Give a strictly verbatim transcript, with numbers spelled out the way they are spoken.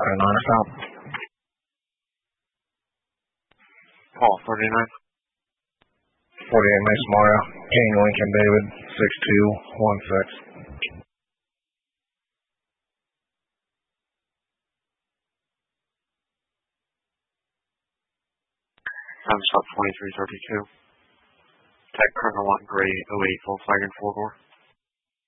Running on stop. Paul, thirty-nine. forty-eight Mason Mario. King Lincoln David, six two one six. Time stop twenty-three thirty-two. Tech Colonel one Gray oh eight Volkswagen four door.